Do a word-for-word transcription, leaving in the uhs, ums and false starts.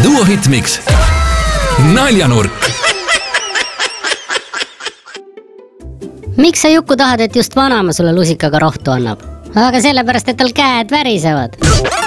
Duo Hitmix. Naljanurk. Miks sa Juku tahad, et just vanaema sulle lusikaga rohtu annab? Aga sellepärast, et tal käed värisevad.